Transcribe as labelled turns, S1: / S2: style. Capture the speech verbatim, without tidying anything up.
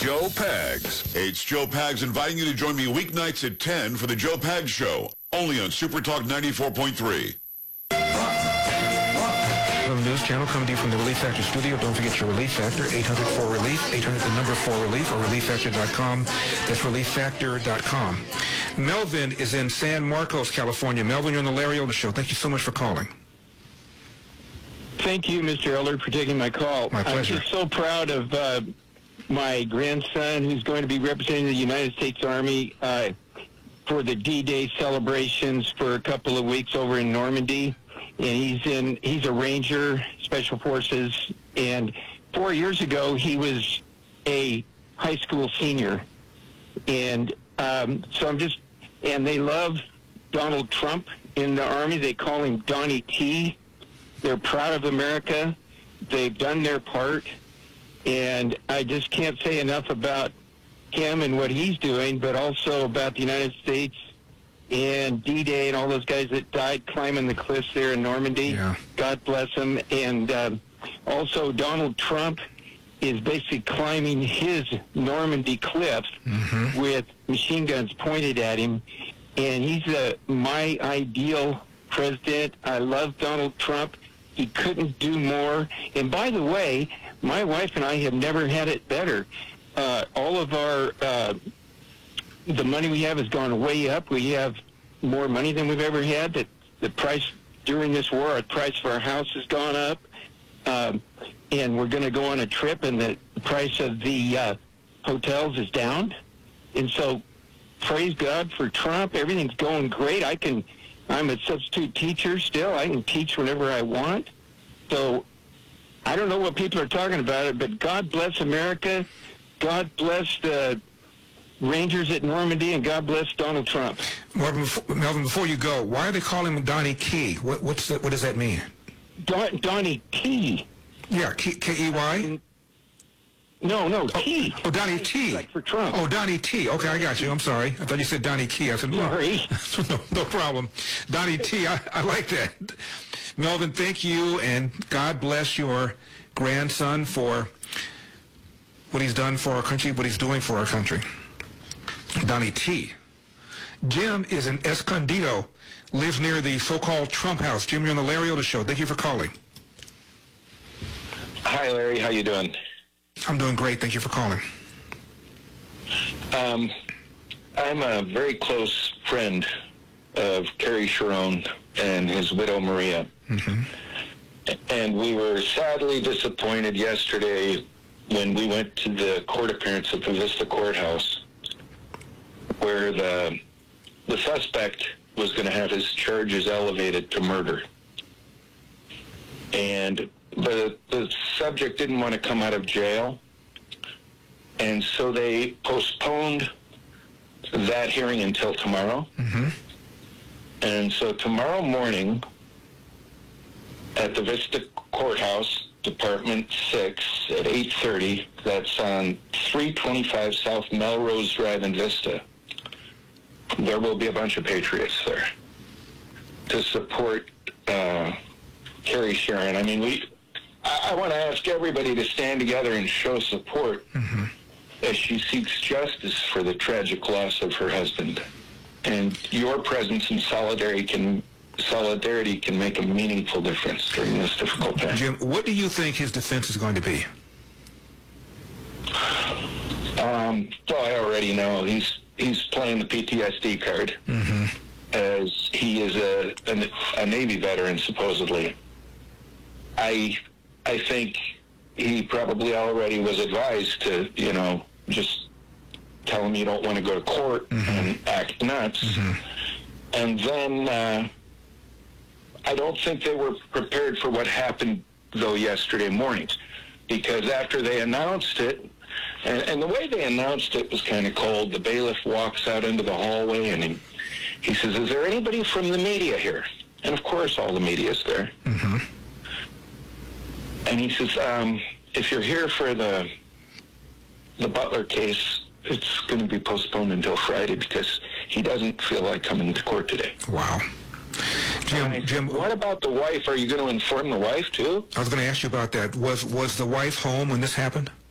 S1: Joe Pags. Hey, it's Joe Pags inviting you to join me weeknights at ten for the Joe Pags Show, only on Super Talk ninety-four point three.
S2: From the news channel coming to you from the Relief Factor studio. Don't forget your Relief Factor, eight hundred four relief, eight hundred the number four relief, or relief factor dot com. That's relief factor dot com. Melvin is in San Marcos, California. Melvin, you're on the Larry Elder Show. Thank you so much for calling.
S3: Thank you, Mister Elder, for taking my call.
S2: My pleasure.
S3: I'm just so proud of uh, my grandson, who's going to be representing the United States Army uh, for the D-Day celebrations for a couple of weeks over in Normandy. And he's in. He's a Ranger, Special Forces. And four years ago, he was a high school senior. And um, so I'm just. And they love Donald Trump in the Army. They call him Donnie T. They're proud of America. They've done their part. And I just can't say enough about him and what he's doing, but also about the United States and D-Day and all those guys that died climbing the cliffs there in Normandy.
S2: Yeah.
S3: God bless them. And um, also Donald Trump is basically climbing his Normandy cliff
S2: Mm-hmm.
S3: with machine guns pointed at him. And he's uh, my ideal president. I love Donald Trump. He couldn't do more. And by the way, my wife and I have never had it better. Uh, all of our, uh, the money we have has gone way up. We have more money than we've ever had. The, the price during this war, our price for our house has gone up. Um, and we're going to go on a trip, and the price of the uh, hotels is down. And so, praise God for Trump. Everything's going great. I can... I'm a substitute teacher still. I can teach whenever I want. So I don't know what people are talking about it, but God bless America. God bless the Rangers at Normandy, and God bless Donald Trump.
S2: Melvin, Melvin, before you go, why are they calling him Donnie Key? What, what's the, what does that mean?
S3: Don, Donnie T.
S2: Yeah, K E Y?
S3: No, no, T.
S2: Oh, Donnie T.
S3: Like for Trump.
S2: Oh, Donnie T. Okay, I got you. I'm sorry. I thought you said Donnie Key. I said, no.
S3: Sorry.
S2: no, no problem. Donnie T. I, I like that. Melvin, thank you, and God bless your grandson for what he's done for our country, what he's doing for our country. Donnie T. Jim is in Escondido, lives near the so-called Trump house. Jim, you're on the Larry Elder Show. Thank you for calling.
S4: Hi, Larry. How you doing?
S2: I'm doing great. Thank you for calling.
S4: Um, I'm a very close friend of Kerry Sharon and his widow, Maria.
S2: Mm-hmm.
S4: And we were sadly disappointed yesterday when we went to the court appearance at the Vista Courthouse, where the, the suspect was going to have his charges elevated to murder. And the, the subject didn't want to come out of jail, and so they postponed that hearing until tomorrow.
S2: Mm-hmm.
S4: And so tomorrow morning at the Vista Courthouse, Department six, at eight thirty, that's on three twenty-five South Melrose Drive in Vista, there will be a bunch of patriots there to support uh, Kerry Sharon. I mean, we... I, I want to ask everybody to stand together and show support
S2: Mm-hmm.
S4: as she seeks justice for the tragic loss of her husband. And your presence and solidarity can solidarity can make a meaningful difference during this difficult time.
S2: Jim, what do you think his defense is going to be?
S4: Um, well, I already know he's he's playing the P T S D card,
S2: Mm-hmm.
S4: as he is a, a a Navy veteran supposedly. I I think he probably already was advised to, you know, just tell him you don't want to go to court
S2: Mm-hmm.
S4: and act nuts.
S2: Mm-hmm.
S4: And then uh, I don't think they were prepared for what happened, though, yesterday morning. Because after they announced it, and, and the way they announced it was kind of cold. The bailiff walks out into the hallway and he, he says, "Is there anybody from the media here?" And, of course, all the media's there.
S2: Mm-hmm.
S4: And he says, um, if you're here for the the Butler case, it's going to be postponed until Friday because he doesn't feel like coming to court today.
S2: Wow. Jim,
S4: And
S2: Jim,
S4: what about the wife? Are you going to inform the wife, too?
S2: I was going to ask you about that. Was was the wife home when this happened?